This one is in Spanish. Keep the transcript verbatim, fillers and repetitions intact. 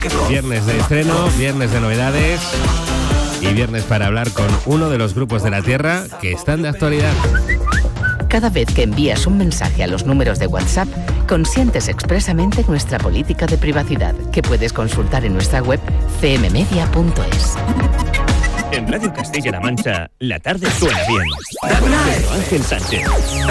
Viernes de estreno, viernes de novedades y viernes para hablar con uno de los grupos de la Tierra que están de actualidad. Cada vez que envías un mensaje a los números de WhatsApp, consientes expresamente nuestra política de privacidad, que puedes consultar en nuestra web c m media punto es. En Radio Castilla-La Mancha, la tarde suena bien. Pedro Ángel Sánchez.